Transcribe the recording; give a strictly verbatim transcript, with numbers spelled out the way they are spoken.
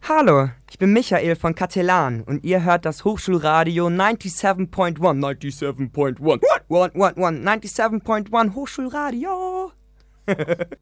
Hallo, ich bin Michael von Katelan und ihr hört das Hochschulradio siebenundneunzig Komma eins. siebenundneunzig Komma eins. What? What? What? What? siebenundneunzig Komma eins Hochschulradio.